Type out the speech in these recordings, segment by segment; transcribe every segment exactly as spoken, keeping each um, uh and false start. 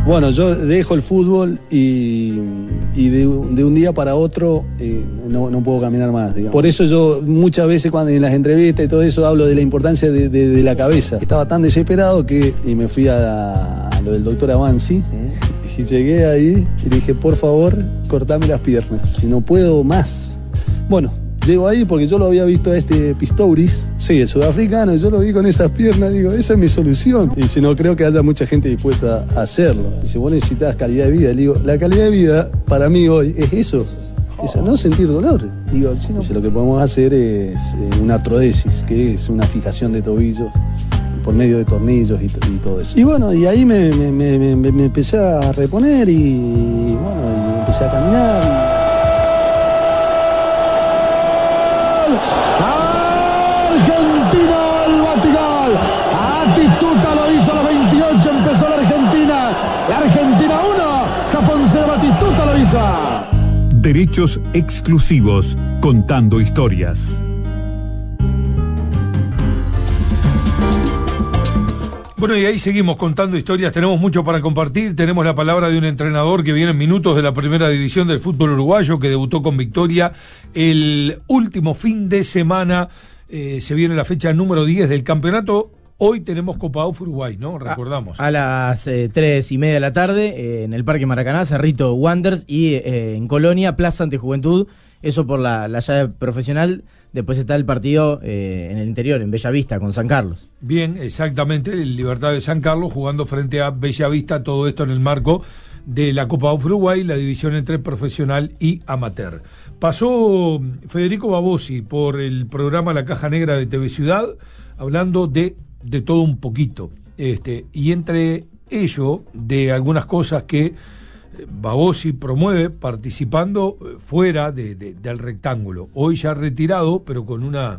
Bueno, yo dejo el fútbol y, y de, de un día para otro eh, no, no puedo caminar más, digamos. Por eso yo muchas veces cuando en las entrevistas y todo eso hablo de la importancia de, de, de la cabeza. Estaba tan desesperado que y me fui a, a lo del doctor Avanzi y llegué ahí y le dije, por favor, cortame las piernas, si no puedo más. Bueno, llego ahí porque yo lo había visto a este Pistorius, sí, el sudafricano, yo lo vi con esas piernas, digo, esa es mi solución. Y si no, creo que haya mucha gente dispuesta a hacerlo. Dice, vos necesitas calidad de vida. Le digo, la calidad de vida para mí hoy es eso, es no sentir dolor. Digo, si no, dice, lo que podemos hacer es eh, una artrodesis, que es una fijación de tobillos por medio de tornillos y, y todo eso. Y bueno, y ahí me, me, me, me, me empecé a reponer y bueno, y empecé a caminar. Y... Argentina al batigol. Batistuta lo hizo a los veintiocho, empezó la Argentina. La Argentina uno, Japón cero, Batistuta lo hizo. Derechos exclusivos, contando historias. Bueno, y ahí seguimos contando historias, tenemos mucho para compartir, tenemos la palabra de un entrenador que viene en minutos de la primera división del fútbol uruguayo, que debutó con victoria el último fin de semana, eh, se viene la fecha número diez del campeonato, hoy tenemos Copa A U F Uruguay, ¿no? Recordamos. A, a las eh, tres y media de la tarde, eh, en el Parque Maracaná, Cerrito Wanderers, y eh, en Colonia, Plaza Ante Juventud, eso por la, la llave profesional. Después está el partido eh, en el interior, en Bellavista, con San Carlos. Bien, exactamente, el Libertad de San Carlos jugando frente a Bellavista, todo esto en el marco de la Copa A U F Uruguay, la división entre profesional y amateur. Pasó Federico Babosi por el programa La Caja Negra de T V Ciudad, hablando de, de todo un poquito, este, y entre ello, de algunas cosas que Babosi promueve participando fuera de, de, del rectángulo, hoy ya retirado, pero con una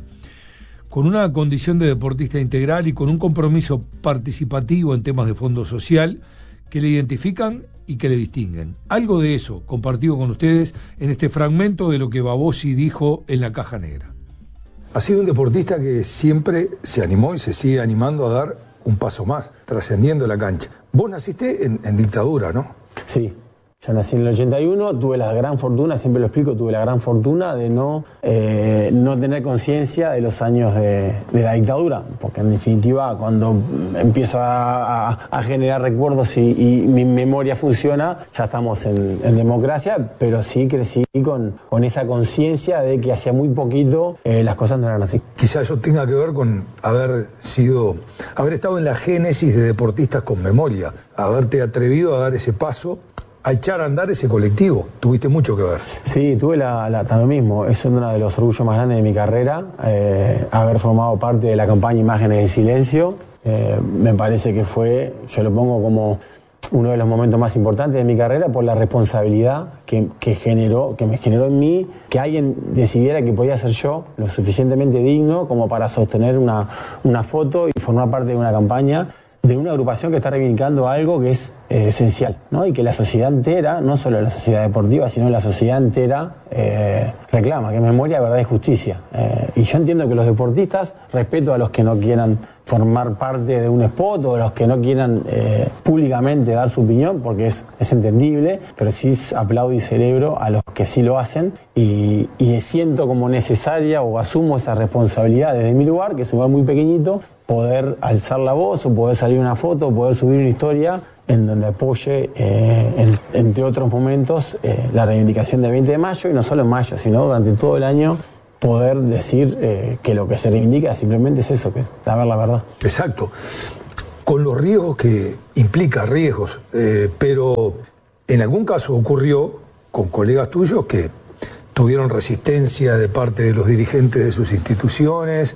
con una condición de deportista integral y con un compromiso participativo en temas de fondo social que le identifican y que le distinguen. Algo de eso compartido con ustedes en este fragmento de lo que Babosi dijo en La Caja Negra. Ha sido un deportista que siempre se animó y se sigue animando a dar un paso más, trascendiendo la cancha. Vos naciste en, en dictadura, ¿no? Sí. Yo nací en el ochenta y uno, tuve la gran fortuna, siempre lo explico, tuve la gran fortuna de no, eh, no tener conciencia de los años de, de la dictadura, porque en definitiva cuando empiezo a, a, a generar recuerdos y, y mi memoria funciona, ya estamos en, en democracia, pero sí crecí con, con esa conciencia de que hacía muy poquito eh, las cosas no eran así. Quizás eso tenga que ver con haber sido, haber estado en la génesis de deportistas con memoria, haberte atrevido a dar ese paso, a echar a andar ese colectivo. Tuviste mucho que ver. Sí, tuve la, la, también mismo. Es uno de los orgullos más grandes de mi carrera, eh, haber formado parte de la campaña Imágenes de Silencio. Eh, me parece que fue, yo lo pongo como uno de los momentos más importantes de mi carrera por la responsabilidad que, que generó, que me generó en mí, que alguien decidiera que podía ser yo lo suficientemente digno como para sostener una, una foto y formar parte de una campaña de una agrupación que está reivindicando algo que es eh, esencial, ¿no? Y que la sociedad entera, no solo la sociedad deportiva, sino la sociedad entera eh, reclama, que es memoria, verdad y justicia. Eh, y yo entiendo que los deportistas, respeto a los que no quieran formar parte de un spot o a los que no quieran eh, públicamente dar su opinión, porque es, es entendible, pero sí aplaudo y celebro a los que sí lo hacen y, y siento como necesaria o asumo esa responsabilidad desde mi lugar, que es un lugar muy pequeñito, poder alzar la voz o poder salir una foto o poder subir una historia en donde apoye, eh, en, entre otros momentos, eh, la reivindicación del veinte de mayo, y no solo en mayo, sino durante todo el año, poder decir eh, que lo que se reivindica simplemente es eso, que es saber la verdad. Exacto. Con los riesgos que implica riesgos, eh, pero en algún caso ocurrió con colegas tuyos que tuvieron resistencia de parte de los dirigentes de sus instituciones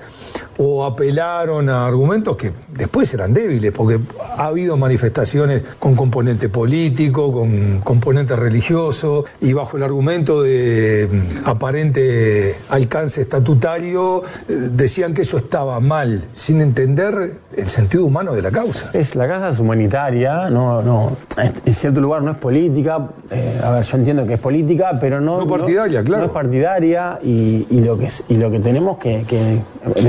o apelaron a argumentos que después eran débiles, porque ha habido manifestaciones con componente político, con componente religioso, y bajo el argumento de aparente alcance estatutario decían que eso estaba mal, sin entender el sentido humano de la causa. Es, la causa es humanitaria, no, no, en cierto lugar no es política, eh, a ver, yo entiendo que es política, pero no... No partidaria, no, claro. No es partidaria, y, y, lo, que, y lo que tenemos que, que, desde mi óptica,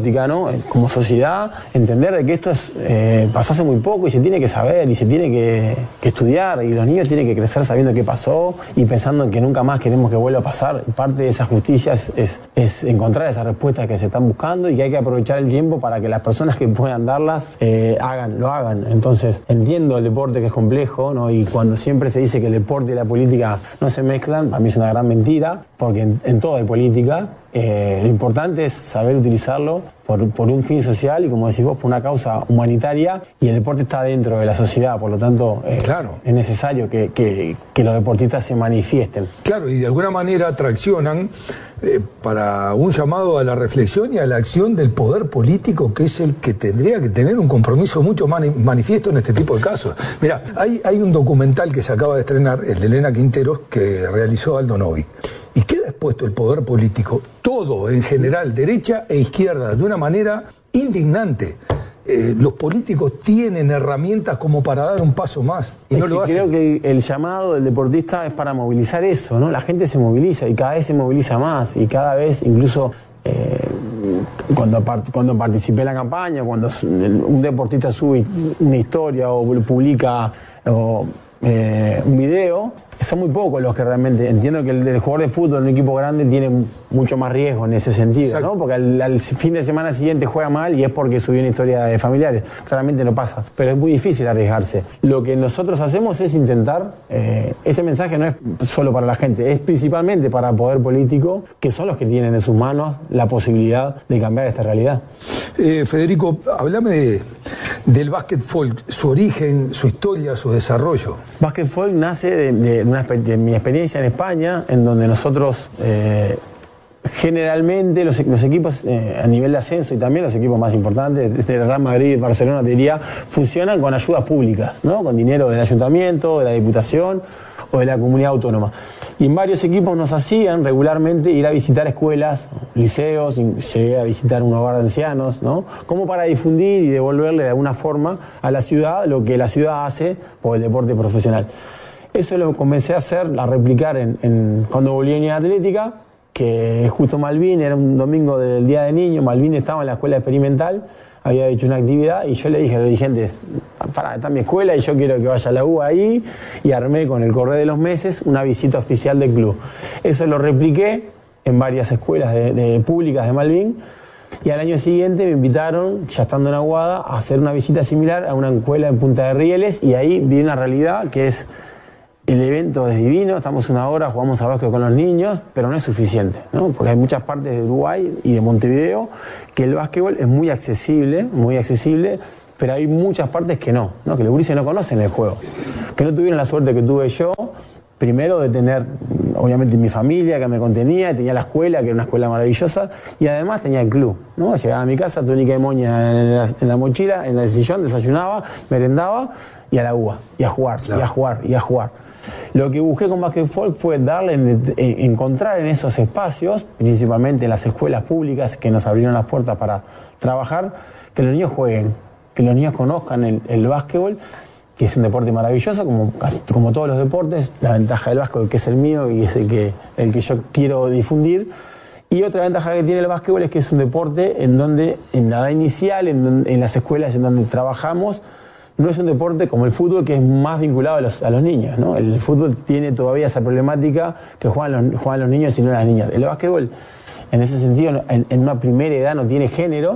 óptica, ¿no? Como sociedad, entender de que esto es, eh, pasó hace muy poco y se tiene que saber y se tiene que, que estudiar, y los niños tienen que crecer sabiendo qué pasó y pensando en que nunca más queremos que vuelva a pasar. Parte de esa justicia es, es, es encontrar esas respuestas que se están buscando y que hay que aprovechar el tiempo para que las personas que puedan darlas eh, hagan, lo hagan. Entonces, entiendo el deporte, que es complejo, ¿no? Y cuando siempre se dice que el deporte y la política no se mezclan, para mí es una gran mentira, porque en, en todo hay política. Eh, lo importante es saber utilizarlo por, por un fin social y, como decís vos, por una causa humanitaria, y el deporte está dentro de la sociedad, por lo tanto eh, claro. es necesario que, que, que los deportistas se manifiesten. Claro, y de alguna manera traccionan eh, para un llamado a la reflexión y a la acción del poder político, que es el que tendría que tener un compromiso mucho más manifiesto en este tipo de casos. Mira, hay, hay un documental que se acaba de estrenar, el de Elena Quinteros, que realizó Aldo Novick. Y queda expuesto el poder político, todo en general, derecha e izquierda, de una manera indignante. Eh, los políticos tienen herramientas como para dar un paso más y es no que lo hacen. Creo que el llamado del deportista es para movilizar eso, ¿no? La gente se moviliza y cada vez se moviliza más, y cada vez, incluso eh, cuando, cuando participé en la campaña, cuando un deportista sube una historia o publica o, eh, un video, son muy pocos los que realmente. Entiendo que el, el jugador de fútbol en un equipo grande tiene mucho más riesgo en ese sentido, exacto, ¿no? Porque al, al fin de semana siguiente juega mal y es porque subió una historia de familiares. Claramente no pasa, pero es muy difícil arriesgarse. Lo que nosotros hacemos es intentar, eh, ese mensaje no es solo para la gente, es principalmente para el poder político, que son los que tienen en sus manos la posibilidad de cambiar esta realidad. Eh, Federico, háblame de, del básquetbol, su origen, su historia, su desarrollo. Básquetbol nace de, de, de, una, de mi experiencia en España, en donde nosotros eh, generalmente los, los equipos eh, a nivel de ascenso, y también los equipos más importantes, desde el Real Madrid y Barcelona, te diría, funcionan con ayudas públicas, ¿no? Con dinero del ayuntamiento, de la diputación o de la comunidad autónoma. Y en varios equipos nos hacían regularmente ir a visitar escuelas, liceos, llegué a visitar un hogar de ancianos, ¿no? Como para difundir y devolverle de alguna forma a la ciudad lo que la ciudad hace por el deporte profesional. Eso lo comencé a hacer, a replicar en, en, cuando volví a Unidad Atlética, que justo Malvin, era un domingo del Día de Niño, Malvin estaba en la escuela experimental, había hecho una actividad y yo le dije a los dirigentes, pará, está en mi escuela y yo quiero que vaya a la U ahí, y armé con el correr de los meses una visita oficial del club. Eso lo repliqué en varias escuelas de, de, públicas de Malvin, y al año siguiente me invitaron, ya estando en Aguada, a hacer una visita similar a una escuela en Punta de Rieles, y ahí vi una realidad que es: el evento es divino, estamos una hora, jugamos al básquet con los niños, pero no es suficiente, ¿no? Porque hay muchas partes de Uruguay y de Montevideo que el básquetbol es muy accesible, muy accesible, pero hay muchas partes que no, ¿no? Que los gurises no conocen el juego, que no tuvieron la suerte que tuve yo, primero de tener, obviamente, mi familia que me contenía, tenía la escuela, que era una escuela maravillosa, y además tenía el club, ¿no? Llegaba a mi casa, túnica de moña en la, en la mochila, en el sillón, desayunaba, merendaba, y a la U A, y a jugar, claro, y a jugar, y a jugar. Lo que busqué con Básquetbol fue darle, en, en, encontrar en esos espacios, principalmente en las escuelas públicas que nos abrieron las puertas para trabajar, que los niños jueguen, que los niños conozcan el, el básquetbol, que es un deporte maravilloso, como, como todos los deportes. La ventaja del básquetbol, que es el mío y es el que, el que yo quiero difundir. Y otra ventaja que tiene el básquetbol es que es un deporte en donde, en la edad inicial, en, en las escuelas en donde trabajamos, no es un deporte como el fútbol, que es más vinculado a los, a los niños, ¿no? El fútbol tiene todavía esa problemática que juegan los, juegan los niños y no las niñas. El básquetbol, en ese sentido, en, en una primera edad no tiene género,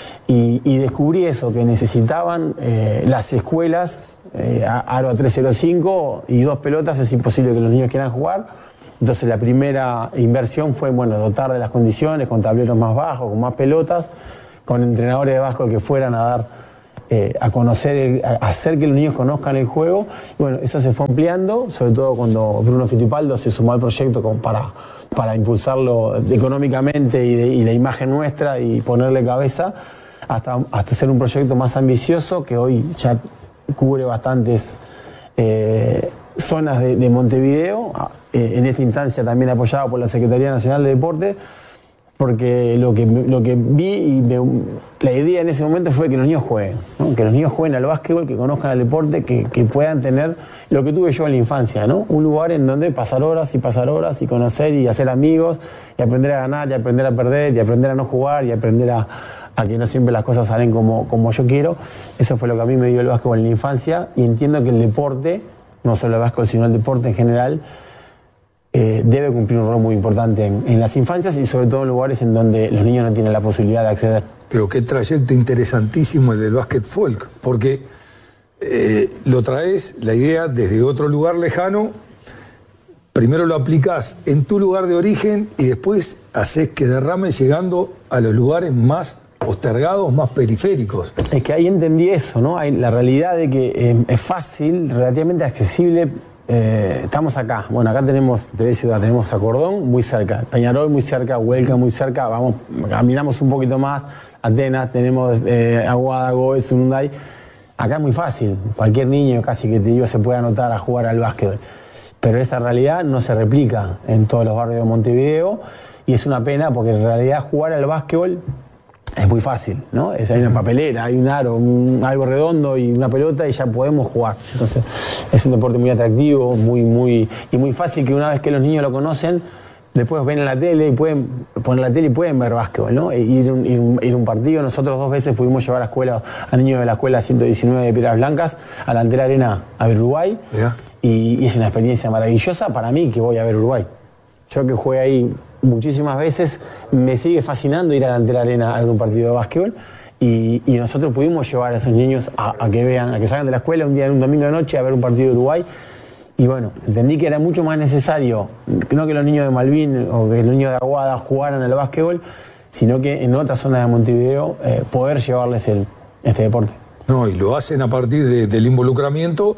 y, y descubrí eso, que necesitaban eh, las escuelas, eh, aro a trescientos cinco y dos pelotas, es imposible que los niños quieran jugar. Entonces la primera inversión fue, bueno, dotar de las condiciones, con tableros más bajos, con más pelotas, con entrenadores de básquetbol que fueran a dar Eh, a conocer, el, a hacer que los niños conozcan el juego. Y bueno, eso se fue ampliando, sobre todo cuando Bruno Fittipaldo se sumó al proyecto como para, para impulsarlo económicamente y, de, y la imagen nuestra y ponerle cabeza, hasta, hasta ser un proyecto más ambicioso que hoy ya cubre bastantes eh, zonas de, de Montevideo, eh, en esta instancia también apoyado por la Secretaría Nacional de Deporte, porque lo que, lo que vi y me, la idea en ese momento fue que los niños jueguen, ¿no? Que los niños jueguen al básquetbol, que conozcan el deporte, que, que puedan tener lo que tuve yo en la infancia, ¿no? Un lugar en donde pasar horas y pasar horas y conocer y hacer amigos y aprender a ganar y aprender a perder y aprender a no jugar y aprender a, a que no siempre las cosas salen como, como yo quiero. Eso fue lo que a mí me dio el básquetbol en la infancia, y entiendo que el deporte, no solo el básquetbol, sino el deporte en general, eh, debe cumplir un rol muy importante en, en las infancias y sobre todo en lugares en donde los niños no tienen la posibilidad de acceder. Pero qué trayecto interesantísimo el del básquet folk, porque eh, lo traes, la idea, desde otro lugar lejano, primero lo aplicás en tu lugar de origen y después haces que derrame llegando a los lugares más postergados, más periféricos. Es que ahí entendí eso, ¿no? Hay la realidad de que eh, es fácil, relativamente accesible. Eh, estamos acá, bueno, acá tenemos de ciudad, tenemos a Cordón muy cerca, Peñarol muy cerca, Huelca muy cerca, vamos, caminamos un poquito más, Atenas, tenemos eh, Aguada, Goes, Sunday. Acá es muy fácil, cualquier niño casi que te digo se puede anotar a jugar al básquetbol. Pero esta realidad no se replica en todos los barrios de Montevideo y es una pena porque en realidad jugar al básquetbol es muy fácil, ¿no? Es, hay una papelera, hay un aro, un, algo redondo y una pelota y ya podemos jugar. Entonces es un deporte muy atractivo, muy, muy, y muy fácil que una vez que los niños lo conocen, después ven en la tele y pueden poner la tele y pueden ver básquetbol, ¿no? E ir, un, ir, un, ir un partido. Nosotros dos veces pudimos llevar a escuela a niños de la escuela ciento diecinueve de Piedras Blancas a la Antera Arena a ver Uruguay. Yeah. Y, y es una experiencia maravillosa para mí que voy a ver Uruguay. Yo que jugué ahí muchísimas veces, me sigue fascinando ir a la Antera Arena a ver un partido de básquetbol. Y, y nosotros pudimos llevar a esos niños a, a que vean, a que salgan de la escuela un día, en un domingo de noche a ver un partido de Uruguay. Y bueno, entendí que era mucho más necesario, no que los niños de Malvin o que los niños de Aguada jugaran al básquetbol, sino que en otras zonas de Montevideo eh, poder llevarles el, este deporte. No, y lo hacen a partir de, del involucramiento,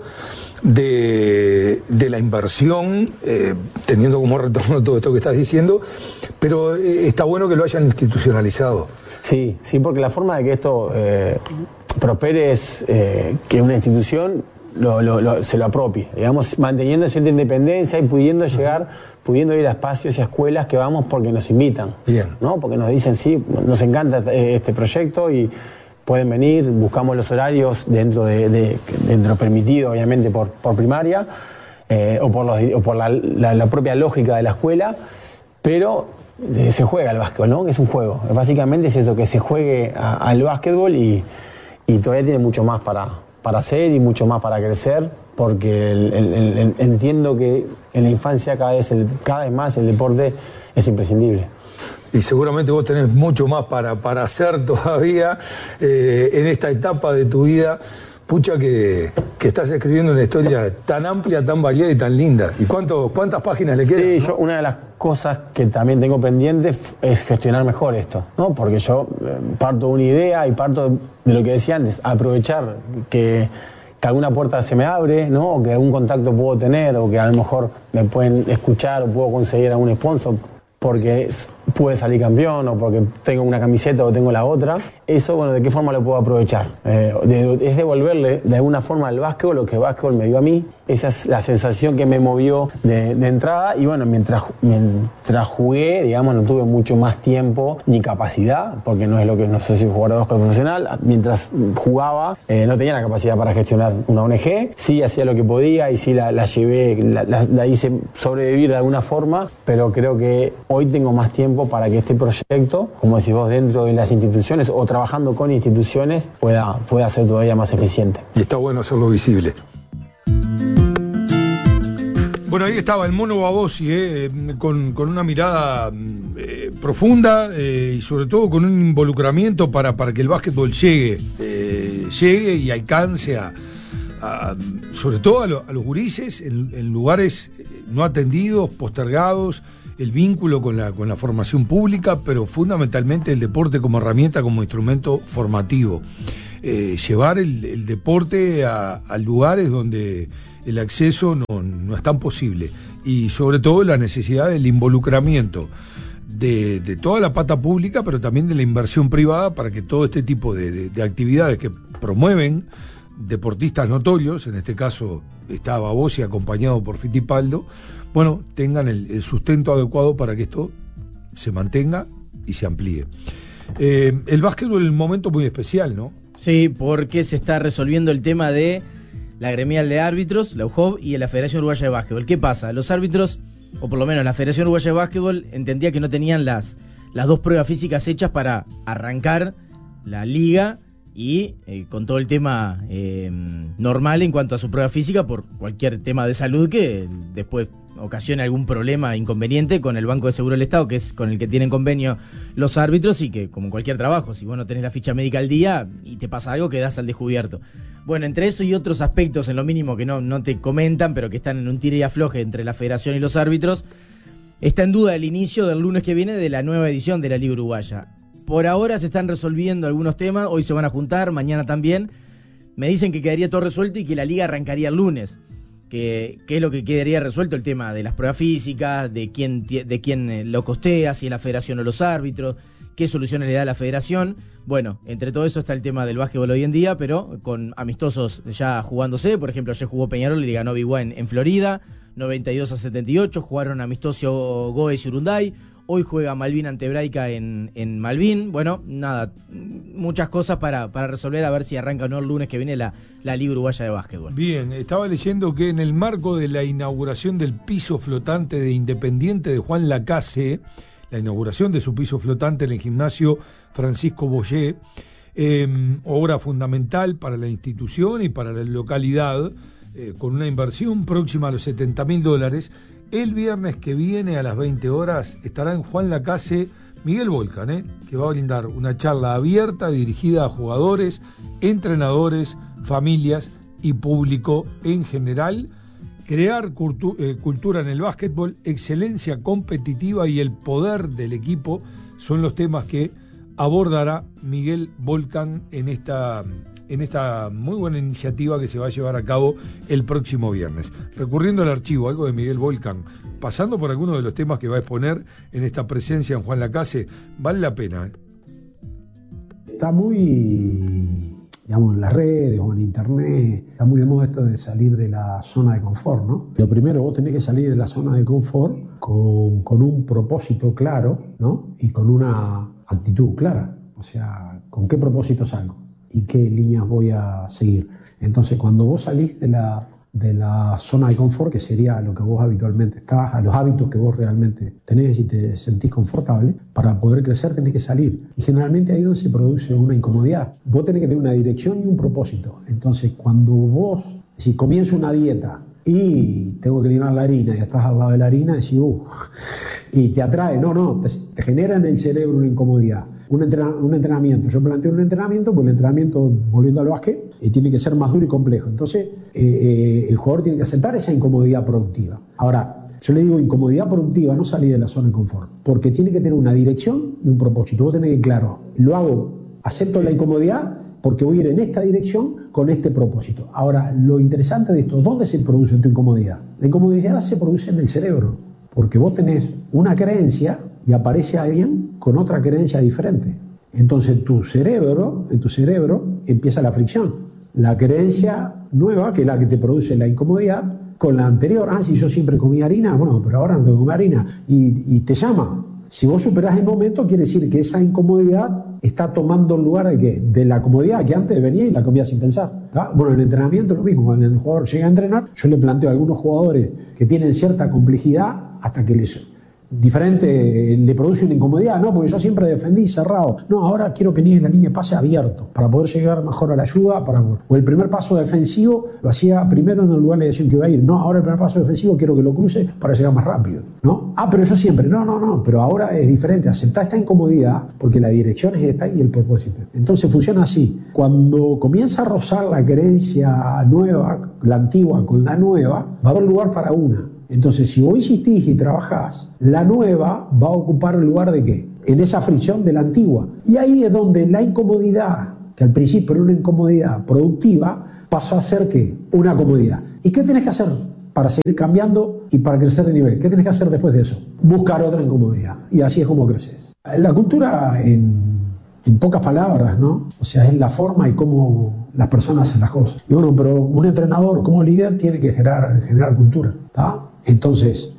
de, de la inversión, eh, teniendo como retorno todo esto que estás diciendo, pero eh, está bueno que lo hayan institucionalizado. Sí, sí, porque la forma de que esto eh, prospere es eh, que una institución Lo, lo, lo, se lo apropie, digamos, manteniendo cierta independencia y pudiendo llegar, uh-huh. pudiendo ir a espacios y a escuelas que vamos porque nos invitan, Bien. ¿no? Porque nos dicen, sí, nos encanta este proyecto y pueden venir, buscamos los horarios dentro de, de, dentro de lo permitido, obviamente, por, por primaria eh, o por, los, o por la, la, la propia lógica de la escuela, pero eh, se juega al básquetbol, ¿no? Es un juego, básicamente es eso, que se juegue a, al básquetbol y, y todavía tiene mucho más para... para hacer y mucho más para crecer, porque el, el, el, entiendo que en la infancia cada vez, el, cada vez más el deporte es imprescindible. Y seguramente vos tenés mucho más para, para hacer todavía eh, en esta etapa de tu vida. Pucha que, que estás escribiendo una historia tan amplia, tan variada y tan linda. ¿Y cuánto, cuántas páginas le quedan? Sí, ¿no? yo una de las cosas que también tengo pendiente es gestionar mejor esto, ¿no? Porque yo eh, parto de una idea y parto de lo que decía antes, aprovechar que, que alguna puerta se me abre, ¿no? O que algún contacto puedo tener, o que a lo mejor me pueden escuchar o puedo conseguir algún sponsor porque pude salir campeón o porque tengo una camiseta o tengo la otra. Eso, bueno, ¿de qué forma lo puedo aprovechar? Eh, de, es devolverle de alguna forma al básquetbol lo que el básquetbol me dio a mí. Esa es la sensación que me movió de, de entrada. Y bueno, mientras, mientras jugué, digamos, no tuve mucho más tiempo ni capacidad, porque no es lo que, no sé si jugador de básquetbol profesional. Mientras jugaba, eh, no tenía la capacidad para gestionar una O N G. Sí hacía lo que podía y sí la, la llevé, la, la, la hice sobrevivir de alguna forma, pero creo que hoy tengo más tiempo para que este proyecto, como decís vos, dentro de las instituciones o trabajando con instituciones, pueda, pueda ser todavía más eficiente. Y está bueno hacerlo visible. Bueno, ahí estaba el Mono Babossi, eh, con, con una mirada eh, profunda eh, y sobre todo con un involucramiento para, para que el básquetbol llegue, eh, llegue y alcance a, a sobre todo a, lo, a los gurises en, en lugares no atendidos, postergados, el vínculo con la, con la formación pública, pero fundamentalmente el deporte como herramienta, como instrumento formativo. Eh, llevar el, el deporte a, a lugares donde el acceso no, no es tan posible. Y sobre todo la necesidad del involucramiento de, de toda la pata pública, pero también de la inversión privada para que todo este tipo de, de, de actividades que promueven deportistas notorios, en este caso está Babossi acompañado por Fittipaldo, bueno, tengan el, el sustento adecuado para que esto se mantenga y se amplíe. Eh, el básquetbol es un momento muy especial, ¿no? Sí, porque se está resolviendo el tema de la gremial de árbitros, la U J O B y la Federación Uruguaya de Básquetbol. ¿Qué pasa? Los árbitros, o por lo menos la Federación Uruguaya de Básquetbol, entendía que no tenían las, las dos pruebas físicas hechas para arrancar la liga y eh, con todo el tema eh, normal en cuanto a su prueba física por cualquier tema de salud que después ocasione algún problema, inconveniente con el Banco de Seguro del Estado, que es con el que tienen convenio los árbitros, y que como en cualquier trabajo, si vos no tenés la ficha médica al día y te pasa algo, quedás al descubierto. Bueno, entre eso y otros aspectos en lo mínimo que no, no te comentan, pero que están en un tire y afloje entre la federación y los árbitros, está en duda el inicio del lunes que viene de la nueva edición de la Liga Uruguaya. Por ahora se están resolviendo algunos temas, hoy se van a juntar, mañana también. Me dicen que quedaría todo resuelto y que la liga arrancaría el lunes. Que, que es lo que quedaría resuelto, el tema de las pruebas físicas, de quién, de quién lo costea, si es la federación o los árbitros, qué soluciones le da la federación. Bueno, entre todo eso está el tema del básquetbol hoy en día, pero con amistosos ya jugándose. Por ejemplo, ayer jugó Peñarol y le ganó Biguá en, en Florida, noventa y dos a setenta y ocho, jugaron amistoso Goes y Urunday. Hoy juega Malvin ante Braica en, en Malvin. Bueno, nada, muchas cosas para, para resolver, a ver si arranca o no el lunes que viene la, la Liga Uruguaya de Básquetbol. Bien, estaba leyendo que en el marco de la inauguración del piso flotante de Independiente de Juan Lacase, la inauguración de su piso flotante en el gimnasio Francisco Boyé, eh, obra fundamental para la institución y para la localidad, eh, con una inversión próxima a los setenta mil dólares, el viernes que viene a las veinte horas estará en Juan Lacase Miguel Volcan, ¿eh? que va a brindar una charla abierta dirigida a jugadores, entrenadores, familias y público en general. Crear cultu- eh, cultura en el básquetbol, excelencia competitiva y el poder del equipo son los temas que abordará Miguel Volcan en esta, en esta muy buena iniciativa que se va a llevar a cabo el próximo viernes. Recurriendo al archivo, algo de Miguel Volcan, pasando por algunos de los temas que va a exponer en esta presencia en Juan Lacase, vale la pena. ¿eh? Está muy, digamos, en las redes o en internet, está muy de moda esto de salir de la zona de confort, ¿no? Lo primero, vos tenés que salir de la zona de confort con, con un propósito claro, ¿no? Y con una actitud clara. O sea, ¿con qué propósito salgo? ¿Y qué líneas voy a seguir? Entonces, cuando vos salís de la, de la zona de confort, que sería lo que vos habitualmente estás, a los hábitos que vos realmente tenés y te sentís confortable, para poder crecer tenés que salir. Y generalmente ahí es donde se produce una incomodidad. Vos tenés que tener una dirección y un propósito. Entonces, cuando vos, si comienzo una dieta y tengo que eliminar la harina y estás al lado de la harina, decís, uff, y te atrae, no, no, te, te genera en el cerebro una incomodidad. Un, entren- un entrenamiento, yo planteo un entrenamiento, pues el entrenamiento, volviendo al básquet, eh, tiene que ser más duro y complejo. Entonces, eh, eh, el jugador tiene que aceptar esa incomodidad productiva. Ahora, yo le digo incomodidad productiva, no salir de la zona de confort, porque tiene que tener una dirección y un propósito. Vos tenés que, claro, lo hago, acepto la incomodidad porque voy a ir en esta dirección con este propósito. Ahora, lo interesante de esto, ¿dónde se produce tu incomodidad? La incomodidad se produce en el cerebro, porque vos tenés una creencia y aparece alguien con otra creencia diferente. Entonces tu cerebro, en tu cerebro empieza la fricción. La creencia nueva, que es la que te produce la incomodidad, con la anterior. Ah, si yo siempre comí harina, bueno, pero ahora no tengo que comer harina. Y, y te llama. Si vos superás el momento, quiere decir que esa incomodidad está tomando el lugar de ¿qué? De la comodidad que antes venía y la comía sin pensar. ¿tá? Bueno, en el entrenamiento es lo mismo. Cuando el jugador llega a entrenar, yo le planteo a algunos jugadores que tienen cierta complejidad hasta que les diferente le produce una incomodidad, no, porque yo siempre defendí cerrado. No, ahora quiero que niegue la línea de pase abierto para poder llegar mejor a la ayuda. Para... O el primer paso defensivo lo hacía primero en el lugar de la dirección que iba a ir. No, ahora el primer paso defensivo quiero que lo cruce para llegar más rápido. ¿no? Ah, pero yo siempre. No, no, no, pero ahora es diferente. Aceptar esta incomodidad porque la dirección es esta y el propósito. Entonces funciona así. Cuando comienza a rozar la creencia nueva, la antigua con la nueva, va a haber lugar para una. Entonces, si vos insistís y trabajás, la nueva va a ocupar el lugar de ¿qué? En esa fricción de la antigua. Y ahí es donde la incomodidad, que al principio era una incomodidad productiva, pasó a ser ¿qué? Una comodidad. ¿Y qué tenés que hacer para seguir cambiando y para crecer de nivel? ¿Qué tenés que hacer después de eso? Buscar otra incomodidad. Y así es como creces. La cultura, en, en pocas palabras, ¿no? O sea, es la forma y cómo las personas hacen las cosas. Y bueno, pero un entrenador como líder tiene que generar, generar cultura, ¿está? Entonces,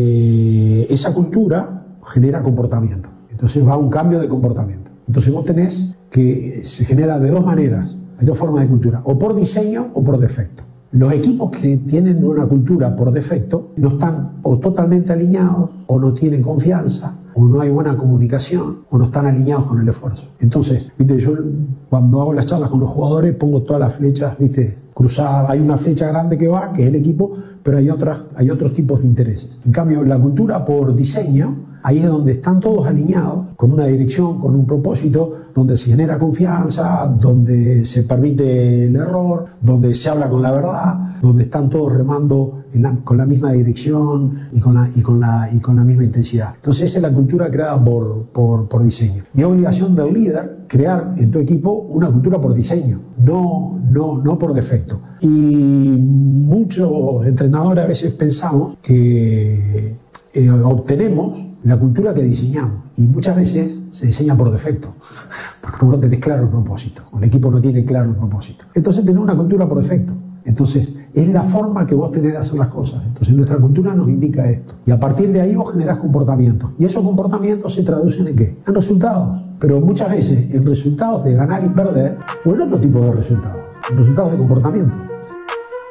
eh, esa cultura genera comportamiento. Entonces va a un cambio de comportamiento. Entonces vos tenés que se genera de dos maneras. Hay dos formas de cultura, o por diseño o por defecto. Los equipos que tienen una cultura por defecto no están o totalmente alineados, o no tienen confianza, o no hay buena comunicación, o no están alineados con el esfuerzo. Entonces, viste, yo cuando hago las charlas con los jugadores pongo todas las flechas, viste, cruzadas. Hay una flecha grande que va, que es el equipo, pero hay otras, hay otros tipos de intereses. En cambio, la cultura por diseño, ahí es donde están todos alineados, con una dirección, con un propósito, donde se genera confianza, donde se permite el error, donde se habla con la verdad, donde están todos remando en la, con la misma dirección y con la, y, con la, y con la misma intensidad. Entonces esa es la cultura creada por, por, por diseño. Y es obligación del líder crear en tu equipo una cultura por diseño, no, no, no por defecto. Y muchos entrenadores a veces pensamos que eh, obtenemos la cultura que diseñamos, y muchas veces se diseña por defecto, porque vos no tenés claro el propósito, o el equipo no tiene claro el propósito. Entonces tenés una cultura por defecto. Entonces es la forma que vos tenés de hacer las cosas. Entonces nuestra cultura nos indica esto, y a partir de ahí vos generás comportamientos, y esos comportamientos se traducen en ¿qué? En resultados, pero muchas veces en resultados de ganar y perder, o en otro tipo de resultados, en resultados de comportamiento.